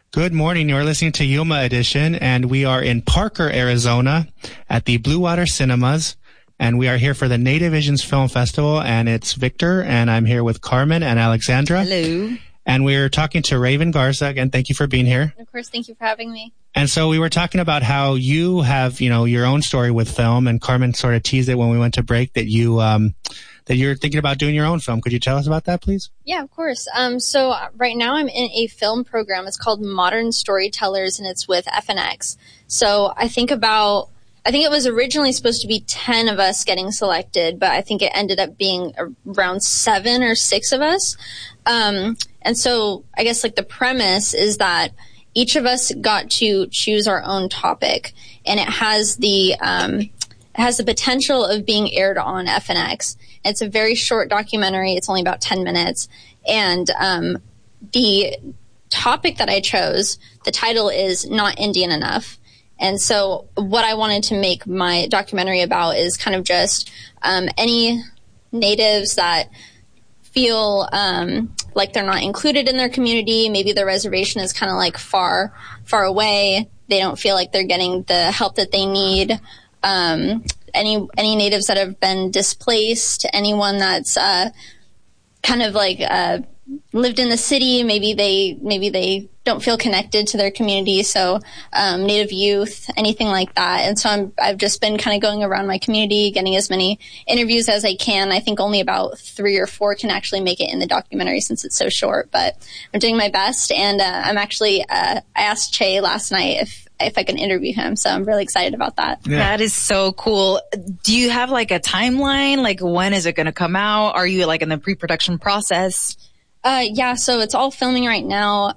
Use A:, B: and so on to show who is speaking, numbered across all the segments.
A: Good morning. You're listening to Yuma Edition, and we are in Parker, Arizona at the Blue Water Cinemas, and we are here for the Native Visions Film Festival, and it's Victor, and I'm here with Carmen and Alexandra.
B: Hello.
A: And we're talking to Raven Garza. Again, thank you for being here.
C: Of course, thank you for having me.
A: And so we were talking about how you have, your own story with film, and Carmen sort of teased it when we went to break that you're thinking about doing your own film. Could you tell us about that, please?
C: Yeah, of course. So right now I'm in a film program. It's called Modern Storytellers, and it's with FNX. So I think it was originally supposed to be 10 of us getting selected, but I think it ended up being around 7 or 6 of us. And so I guess the premise is that each of us got to choose our own topic, and it has the potential of being aired on FNX. It's a very short documentary. It's only about 10 minutes. And the topic that I chose, the title is Not Indian Enough. And so what I wanted to make my documentary about is kind of just any natives that feel like they're not included in their community. Maybe their reservation is kind of far, far away. They don't feel like they're getting the help that they need. Any natives that have been displaced, anyone that's kind of lived in the city, maybe they don't feel connected to their community. So Native youth, anything like that. And so I've just been kind of going around my community, getting as many interviews as I can. I think only about 3 or 4 can actually make it in the documentary since it's so short, but I'm doing my best. And I'm actually I asked Che last night if I can interview him. So I'm really excited about that.
B: Yeah. That is so cool. Do you have a timeline? When is it going to come out? Are you in the pre-production process?
C: Yeah, so it's all filming right now.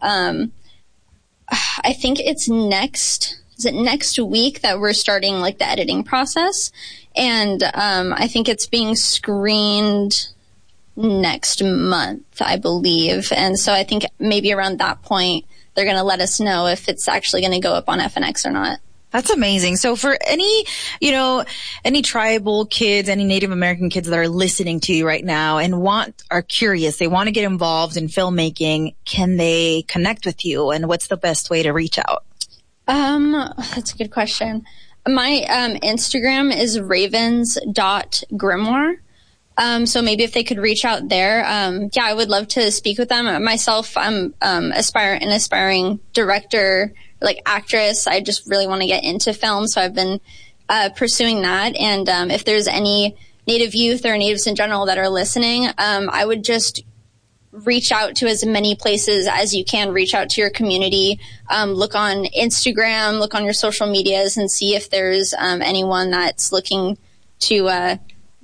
C: I think it's next week that we're starting the editing process. And I think it's being screened next month, I believe. And so I think maybe around that point, they're going to let us know if it's actually going to go up on FNX or not.
B: That's amazing. So for any tribal kids, any Native American kids that are listening to you right now and are curious, they want to get involved in filmmaking, can they connect with you? And what's the best way to reach out?
C: That's a good question. My Instagram is ravens.grimoire. So maybe if they could reach out there, I would love to speak with them. Myself, I'm an aspiring director, actress. I just really want to get into film, so I've been pursuing that. And if there's any Native youth or natives in general that are listening, I would just reach out to as many places as you can. Reach out to your community. Look on Instagram, look on your social medias, and see if there's anyone that's looking to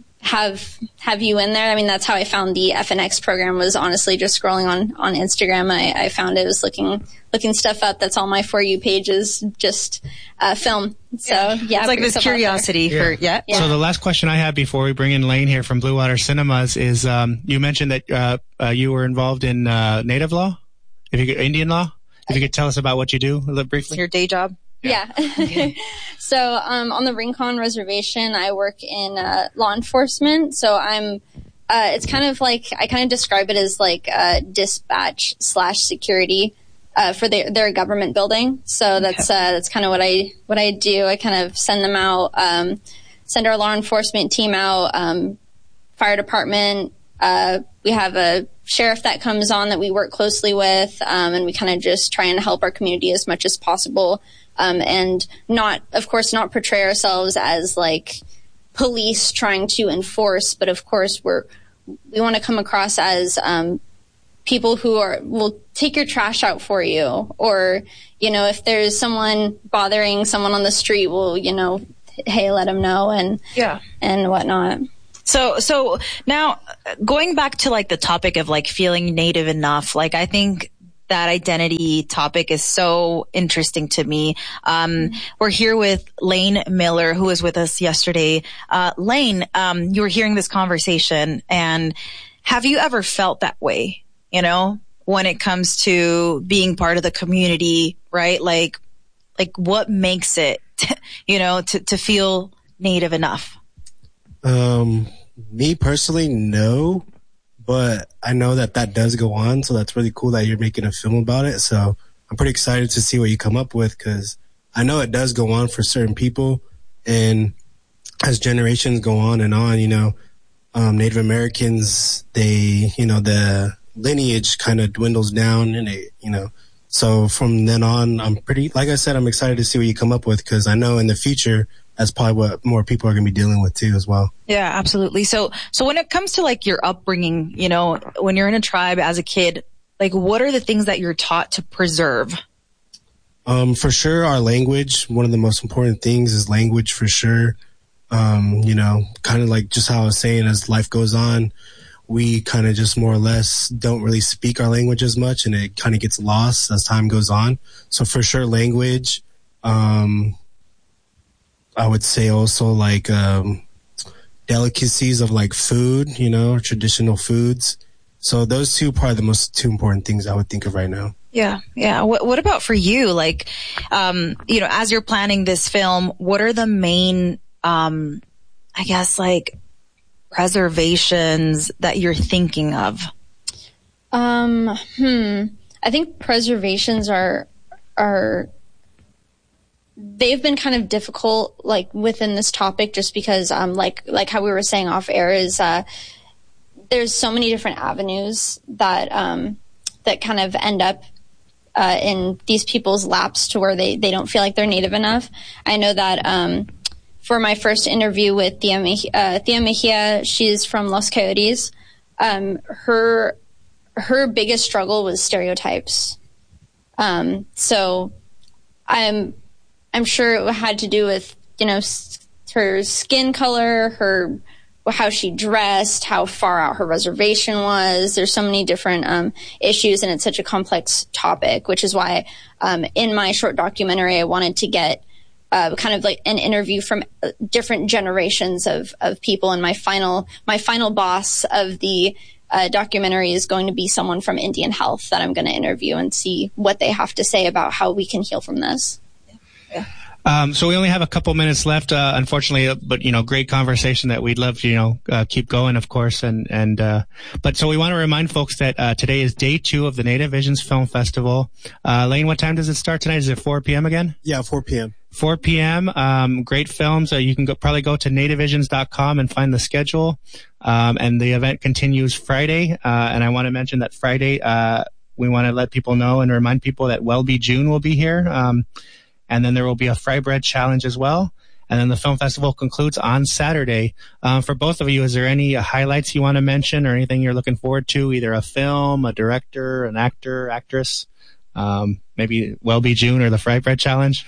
C: have you in there. I mean, that's how I found the FNX program, was honestly just scrolling on Instagram. I found it was looking stuff up that's on my For You pages, just film. So yeah,
B: it's this curiosity for.
A: So the last question I have before we bring in Lane here from Blue Water Cinemas is you mentioned that you were involved in native law, Indian law. If you could tell us about what you do briefly.
B: Your day job.
C: Yeah. So, on the Rincon Reservation, I work in, law enforcement. So it's kind of I kind of describe it as dispatch / security, for their government building. So that's kind of what I do. I kind of send them out, send our law enforcement team out, fire department. We have a sheriff that comes on that we work closely with, and we kind of just try and help our community as much as possible. And not portray ourselves as police trying to enforce, but of course we want to come across as, people who will take your trash out for you. Or, if there's someone bothering someone on the street, hey, let them know and whatnot.
B: So now going back to the topic of feeling Native enough, I think that identity topic is so interesting to me. We're here with Lane Miller, who was with us yesterday. Lane, you were hearing this conversation, and have you ever felt that way, when it comes to being part of the community, right? What makes it, to feel Native enough?
D: Me personally, no. But I know that does go on, so that's really cool that you're making a film about it. So I'm pretty excited to see what you come up with, because I know it does go on for certain people. And as generations go on and on, Native Americans, the lineage kind of dwindles down, and so from then on, I'm excited to see what you come up with, because I know in the future, that's probably what more people are going to be dealing with too as well.
B: Yeah, absolutely. So when it comes to like your upbringing, when you're in a tribe as a kid, like what are the things that you're taught to preserve?
D: For sure, our language, one of the most important things is language for sure. Kind of like just how I was saying, as life goes on, we kind of just more or less don't really speak our language as much, and it kind of gets lost as time goes on. So for sure, language. I would say also like delicacies of like food, traditional foods. So those two are probably two important things I would think of right now.
B: Yeah. Yeah. What about for you? Like, as you're planning this film, what are the main, preservations that you're thinking of?
C: I think preservations are they've been kind of difficult, like within this topic, just because, like how we were saying off air, is there's so many different avenues that that kind of end up in these people's laps to where they don't feel like they're Native enough. I know that for my first interview with Thea Mejia, she's from Los Coyotes. Her biggest struggle was stereotypes. So I'm sure it had to do with, her skin color, how she dressed, how far out her reservation was. There's so many different issues, and it's such a complex topic, which is why in my short documentary, I wanted to get kind of like an interview from different generations of people. And my final boss of the documentary is going to be someone from Indian Health that I'm going to interview and see what they have to say about how we can heal from this.
B: Yeah.
A: So we only have a couple minutes left, unfortunately, but, great conversation that we'd love to, keep going, of course. But so we want to remind folks that, today is day 2 of the Native Visions Film Festival. Lane, what time does it start tonight? Is it 4 p.m. again?
D: Yeah, 4 p.m.
A: 4 p.m. Great films. You can probably go to nativevisions.com and find the schedule. And the event continues Friday. And I want to mention that Friday, we want to let people know and remind people that Wellbe June will be here. And then there will be a fry bread challenge as well. And then the film festival concludes on Saturday. For both of you, is there any highlights you want to mention or anything you're looking forward to? Either a film, a director, an actor, actress, maybe Wellbe June or the fry bread challenge?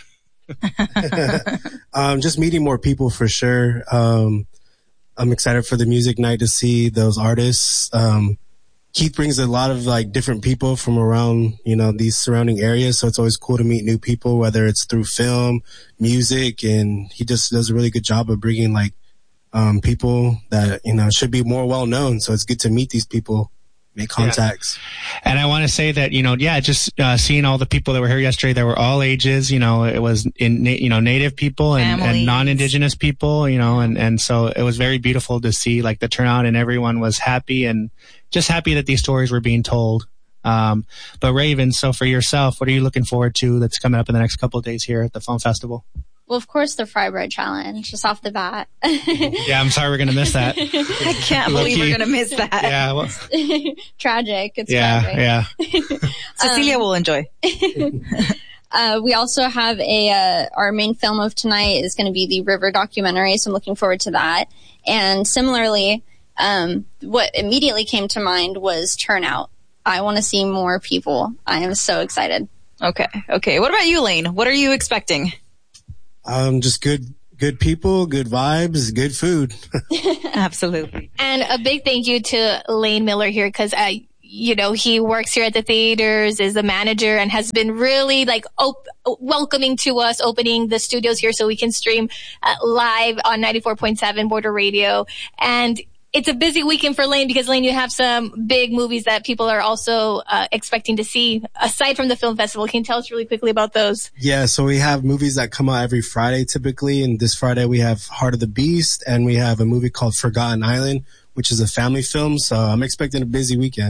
D: Just meeting more people for sure. I'm excited for the music night to see those artists. Keith brings a lot of like different people from around, these surrounding areas. So it's always cool to meet new people, whether it's through film, music, and he just does a really good job of bringing like, people that, should be more well known. So it's good to meet these people, make contacts.
A: Yeah. And I want to say that, just seeing all the people that were here yesterday, they were all ages, it was Native people and non-Indigenous people, and so it was very beautiful to see like the turnout, and everyone was happy and just happy that these stories were being told. But Raven, so for yourself, what are you looking forward to that's coming up in the next couple of days here at the film festival?
C: Well, of course, the fry bread challenge, just off the bat.
A: Yeah, I'm sorry we're going to miss that.
B: I can't believe we're going to miss that.
A: Yeah. Well,
C: tragic. It's tragic.
A: Yeah.
B: Cecilia will enjoy.
C: We also have our main film of tonight is going to be the River documentary, so I'm looking forward to that. And similarly, what immediately came to mind was Turnout. I want to see more people. I am so excited.
B: Okay. What about you, Lane? What are you expecting?
D: Just good people, good vibes, good food.
B: Absolutely.
E: And a big thank you to Lane Miller here, because he works here at the theaters, is the manager, and has been really like welcoming to us, opening the studios here so we can stream live on 94.7 Border Radio. And it's a busy weekend for Lane, because Lane, you have some big movies that people are also expecting to see aside from the film festival. Can you tell us really quickly about those?
D: Yeah, so we have movies that come out every Friday typically, and this Friday we have Heart of the Beast, and we have a movie called Forgotten Island, which is a family film. So I'm expecting a busy weekend.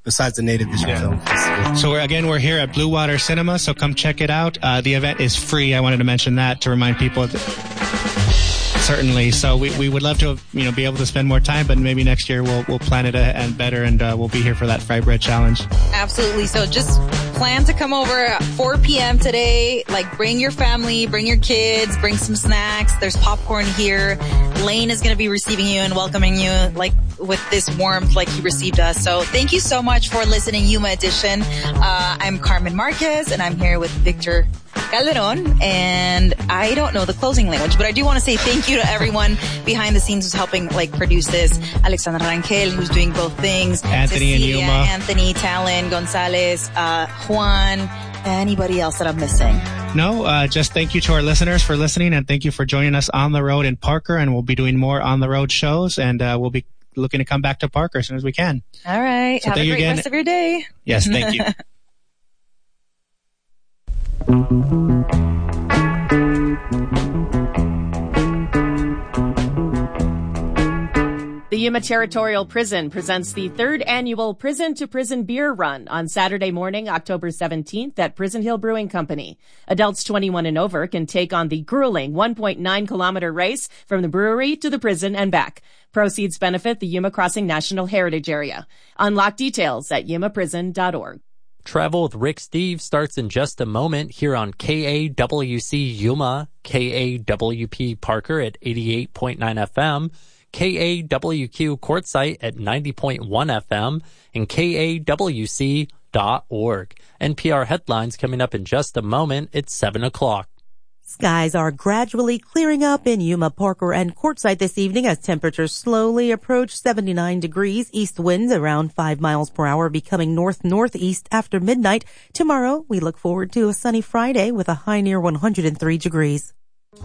D: besides the Native Vision Film Festival.
A: So we're here at Blue Water Cinema, so come check it out. The event is free. I wanted to mention that to remind people. Certainly. So we would love to, be able to spend more time, but maybe next year we'll plan it and better, and we'll be here for that Fry Bread Challenge.
B: Absolutely. So just plan to come over at 4 p.m. today. Like, bring your family, bring your kids, bring some snacks. There's popcorn here. Lane is going to be receiving you and welcoming you like with this warmth like he received us. So thank you so much for listening, Yuma Edition. I'm Carmen Marquez, and I'm here with Victor Calderon, and I don't know the closing language, but I do want to say thank you to everyone behind the scenes who's helping produce this. Alexandra Rangel, who's doing both things.
A: Anthony
B: Cecilia,
A: and Yuma.
B: Anthony, Talon, Gonzalez, Juan, anybody else that I'm missing.
A: No, just thank you to our listeners for listening, and thank you for joining us on the road in Parker, and we'll be doing more on the road shows, and we'll be looking to come back to Parker as soon as we can.
B: All right.
A: So
B: have a great rest of your day.
A: Yes, thank you.
F: The Yuma Territorial Prison presents the third annual Prison to Prison Beer Run on Saturday morning, October 17th at Prison Hill Brewing Company. Adults 21 and over can take on the grueling 1.9-kilometer race from the brewery to the prison and back. Proceeds benefit the Yuma Crossing National Heritage Area. Unlock details at yumaprison.org.
G: Travel with Rick Steve starts in just a moment here on KAWC Yuma, KAWP Parker at 88.9 FM, KAWQ Quartzsite at 90.1 FM, and KAWC.org. NPR headlines coming up in just a moment. It's 7 o'clock.
H: Skies are gradually clearing up in Yuma, Parker, and Quartzsite this evening as temperatures slowly approach 79 degrees. East winds around 5 miles per hour becoming north-northeast after midnight. Tomorrow, we look forward to a sunny Friday with a high near 103 degrees.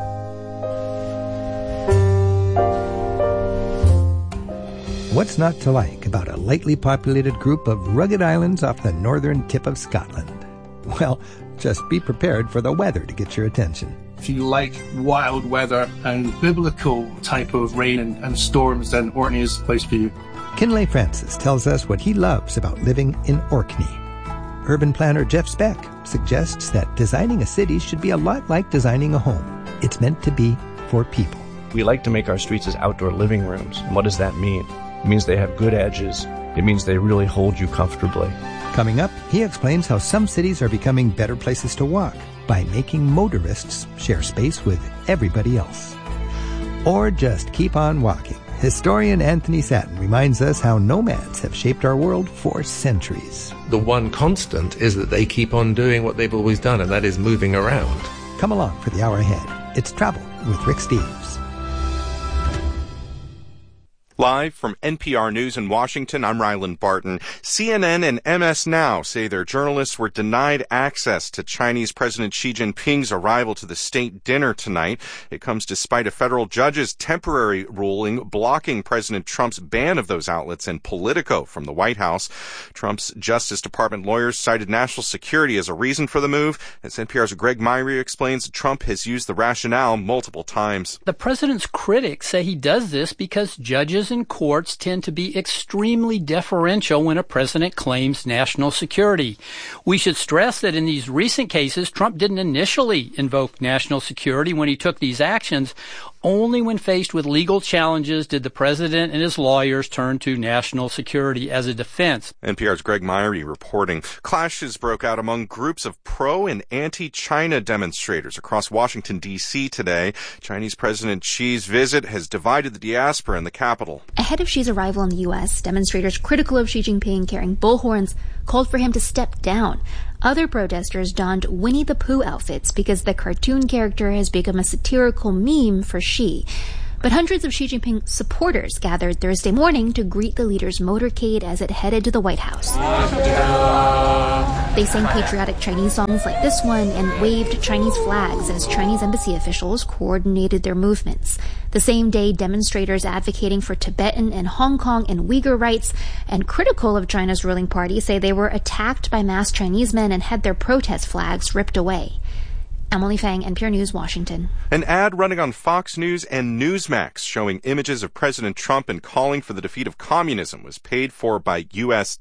I: What's not to like about a lightly populated group of rugged islands off the northern tip of Scotland? Well, just be prepared for the weather to get your attention.
J: If you like wild weather and biblical type of rain and storms, then Orkney is the place for you.
I: Kinley Francis tells us what he loves about living in Orkney. Urban planner Jeff Speck suggests that designing a city should be a lot like designing a home. It's meant to be for people.
K: We like to make our streets as outdoor living rooms. And what does that mean? It means they have good edges. It means they really hold you comfortably.
I: Coming up, he explains how some cities are becoming better places to walk by making motorists share space with everybody else. Or just keep on walking. Historian Anthony Satin reminds us how nomads have shaped our world for centuries.
L: The one constant is that they keep on doing what they've always done, and that is moving around.
I: Come along for the hour ahead. It's Travel with Rick Steves.
M: Live from NPR News in Washington, I'm Ryland Barton. CNN and MS Now say their journalists were denied access to Chinese President Xi Jinping's arrival to the state dinner tonight. It comes despite a federal judge's temporary ruling blocking President Trump's ban of those outlets and Politico from the White House. Trump's Justice Department lawyers cited national security as a reason for the move. As NPR's Greg Myrie explains, Trump has used the rationale multiple times.
N: The president's critics say he does this because judges and courts tend to be extremely deferential when a president claims national security. We should stress that in these recent cases, Trump didn't initially invoke national security when he took these actions. Only when faced with legal challenges did the president and his lawyers turn to national security as a defense.
M: NPR's Greg Myrie reporting. Clashes broke out among groups of pro- and anti-China demonstrators across Washington, D.C. today. Chinese President Xi's visit has divided the diaspora in the capital.
O: Ahead of Xi's arrival in the U.S., demonstrators critical of Xi Jinping carrying bullhorns called for him to step down. Other protesters donned Winnie the Pooh outfits because the cartoon character has become a satirical meme for Xi. But hundreds of Xi Jinping supporters gathered Thursday morning to greet the leader's motorcade as it headed to the White House. They sang patriotic Chinese songs like this one and waved Chinese flags as Chinese embassy officials coordinated their movements. The same day, demonstrators advocating for Tibetan and Hong Kong and Uyghur rights and critical of China's ruling party say they were attacked by masked Chinese men and had their protest flags ripped away. Emily Fang, NPR News, Washington.
M: An ad running on Fox News and Newsmax showing images of President Trump and calling for the defeat of communism was paid for by U.S.